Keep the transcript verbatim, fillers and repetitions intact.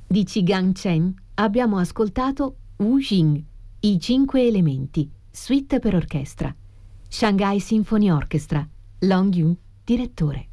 Di Chigang Chen abbiamo ascoltato Wu Jing, I cinque elementi, suite per orchestra. Shanghai Symphony Orchestra, Long Yun, direttore.